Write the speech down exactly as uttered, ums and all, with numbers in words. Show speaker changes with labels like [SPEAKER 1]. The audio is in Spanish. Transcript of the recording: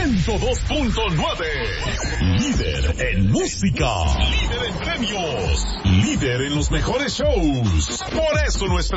[SPEAKER 1] ciento dos punto nueve. Líder en música. Líder en premios. Líder en los mejores shows. Por eso nuestra